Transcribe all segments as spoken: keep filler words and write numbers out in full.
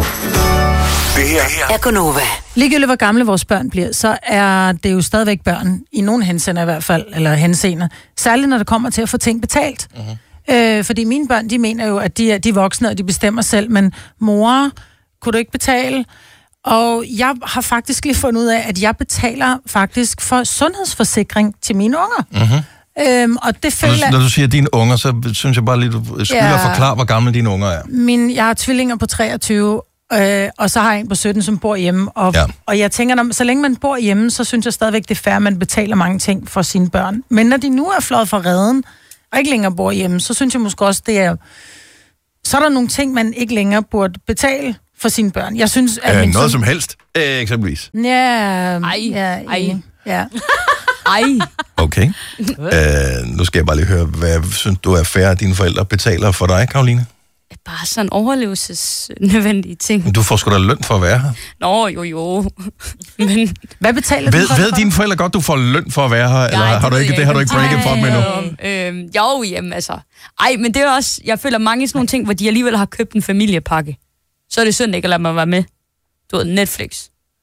Det her er Gonova. Ligegyldigt hvor gamle vores børn bliver, så er det jo stadigvæk børn, i nogle henseender i hvert fald, eller henseender. Særligt når det kommer til at få ting betalt. Uh-huh. Øh, fordi mine børn, de mener jo, at de er, de er voksne, og de bestemmer selv, men mor, kunne du ikke betale? Og jeg har faktisk lige fundet ud af, at jeg betaler faktisk for sundhedsforsikring til mine unger. Uh-huh. Øhm, og det føler... Når du, når du siger dine unger, så synes jeg bare lige, du skylder ja, at forklare, hvor gamle dine unger er. Min, jeg har tvillinger på treogtyve, øh, og så har jeg en på sytten, som bor hjemme. Og, ja. og jeg tænker, når, så længe man bor hjemme, så synes jeg stadigvæk, det er fair, at man betaler mange ting for sine børn. Men når de nu er fløjet fra reden, og ikke længere bor hjemme, så synes jeg måske også, det er... Så er der nogle ting, man ikke længere burde betale for sine børn. Jeg synes, at... Øh, min noget søn... som helst, øh, eksempelvis. Ja... Ej, ja, ej. Ja. Ej. Okay. Øh, nu skal jeg bare lige høre, hvad synes du er fair, at dine forældre betaler for dig, Karoline? Bare sådan overlevelsesnødvendige ting. Men du får sgu da løn for at være her. Nå, jo, jo. Men... Hvad betaler ved, du for? Ved dine forældre godt, du får løn for at være her? Nej, eller har du ikke, det har du ikke breaket for dem endnu? Øhm, jo, jamen altså. Ej, men det er også... Jeg føler mange sådan nogle ting, hvor de alligevel har købt en familiepakke. Så er det synd ikke at lade mig være med. Du ved, Netflix.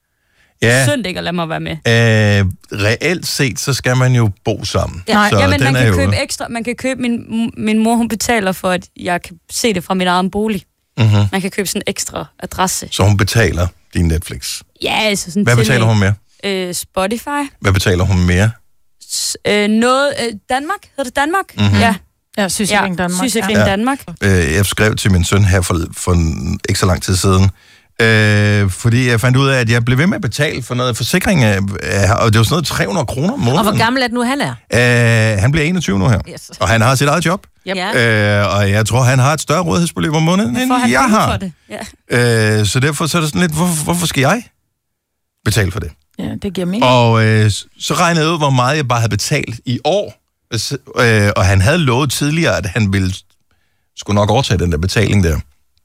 Ja. Synd ikke at lade mig være med. Øh, reelt set, så skal man jo bo sammen. Ja. Så Jamen, man kan jo... købe ekstra. Man kan købe... Min, min mor, hun betaler for, at jeg kan se det fra min egen bolig. Mm-hmm. Man kan købe sådan en ekstra adresse. Så hun betaler din Netflix? Ja, altså sådan... Hvad betaler hun mere? Øh, Spotify. Hvad betaler hun mere? S- øh, noget... Øh, Danmark? Hedder det Danmark? Mm-hmm. Ja. Ja, Sygesikring ja, Danmark. Sygesikring ja. Danmark. Øh, jeg skrev til min søn her for, for en, ikke så lang tid siden, øh, fordi jeg fandt ud af, at jeg blev ved med at betale for noget forsikring, øh, og det var sådan noget tre hundrede kroner om måneden. Og hvor gammel er det nu, han er? Øh, han bliver enogtyve nu her, Yes. og han har sit eget job. Yep. Øh, og jeg tror, han har et større rådighedsbeløb om måneden, end han jeg har. For det. Ja. Øh, så derfor så er det sådan lidt, hvorfor, hvorfor skal jeg betale for det? Ja, det giver mening. Og øh, så regnede jeg ud, hvor meget jeg bare havde betalt i år. Øh, og han havde lovet tidligere, at han ville skulle nok overtage den der betaling der.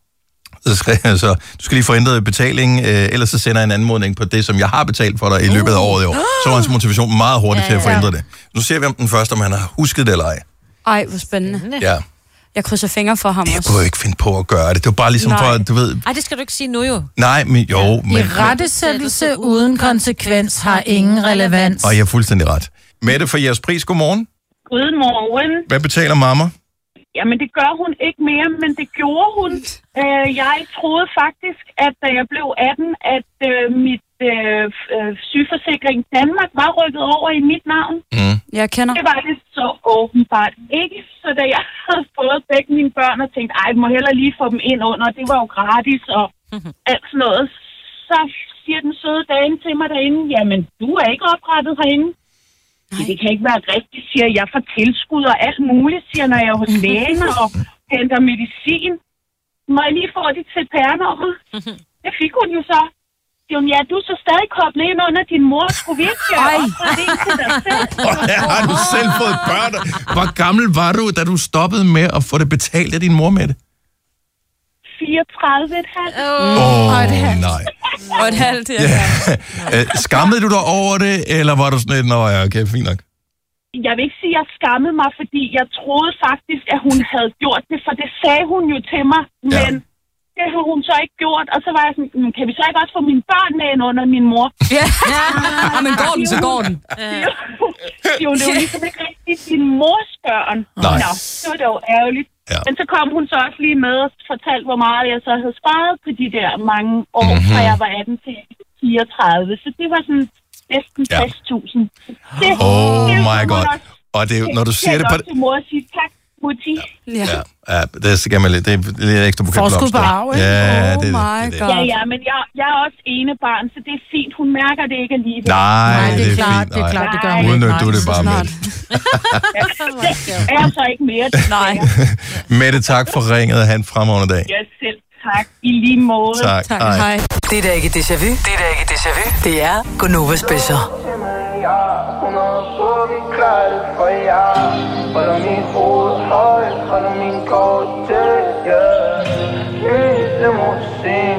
Så skrev jeg så, du skal lige få ændret betaling, øh, ellers så sender jeg en anmodning på det, som jeg har betalt for dig i løbet af året i år. Så var hans motivation meget hurtigt ja, til at få ændret det. Nu ser vi om den første, om han har husket det eller ej. Ej, hvor spændende. Ja. Jeg krydser fingre for ham Jeg også. kunne ikke finde på at gøre det. Det var bare ligesom Nej. for, at du ved... Ej, det skal du ikke sige nu jo. Nej, men jo... Ja. Men, I rettesættelse uden konsekvens har ingen relevans. og jeg er fuldstændig ret. Mette fra jeres pris, godmorgen. Godmorgen. Hvad betaler mamma? Jamen, det gør hun ikke mere, men det gjorde hun. Øh, jeg troede faktisk, at da jeg blev atten, at øh, mit øh, sygeforsikring Danmark var rykket over i mit navn. Mm. Jeg kender. Det var det så åbenbart ikke. Så da jeg havde fået begge mine børn og tænkte, ej, jeg må hellere lige få dem ind under, det var jo gratis og alt sådan noget, så siger den søde dame til mig derinde, jamen, du er ikke oprettet herinde. Nej. Det kan ikke være rigtigt, siger jeg. får tilskud og alt muligt, siger når jeg er hos lægen og henter medicin. Må jeg lige få dit C P R-nummer? Det fik hun jo så. Jo, ja, du er så stadig koblet ind under din mor. Skulle vi ikke gøre oprettet ind til dig selv? Har du selv fået børn? Hvor gammel var du, da du stoppede med at få det betalt af din mor med det? fireogtredive et halvt. Åh, oh, oh, nej. Og et halvt, ja. ja. Skammede du dig over det, eller var du sådan lidt, nå ja, okay, fint nok? Jeg vil ikke sige, at jeg skammede mig, fordi jeg troede faktisk, at hun havde gjort det, for det sagde hun jo til mig, men ja. Det har hun så ikke gjort, og så var jeg sådan, kan vi så ikke også få mine børn med ind under min mor? Ja, ja men går den, så går den. Jo, jo, det var ligesom ikke rigtigt din mors børn. Nej. Nå, det var da jo ærgerligt. Ja. Men så kom hun så også lige med og fortalte, hvor meget jeg så havde sparet på de der mange år, mm-hmm. fra jeg var atten til fireogtredive. Så det var sådan næsten tres tusind. Ja. Oh my god. Og det, når du siger det på... til mor og sige tak, mutti. Ja. Ja, ja, det skal man lidt. Det er lidt ekstra buket blomster. Forskud på arv, ikke? Ja, Oh det, my det, det, god. Ja, ja, men jeg, jeg er også ene barn, så det er fint. Hun mærker det ikke alligevel. Nej, Nej, det er det er klart, fint. det er klart, det gør hun Udnyt ikke. du det bare med. Det er så ikke mere. Nej. Mette, tak for ringet. Han fremragende dag. Jeg selv tak. I lige måde. Tak. Tak, hej. Det er da ikke déjà vu. Det er da ikke déjà vu. Det er Gonova Special. Holder min hoved højt, holder min gård til, yeah. Lys, limousine.